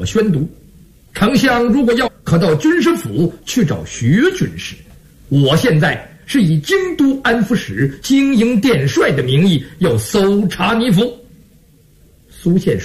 我宣读。丞相如果要，可到军师府去找徐军师。我现在是以京都安抚使、经营殿帅的名义，要搜查你府。苏宪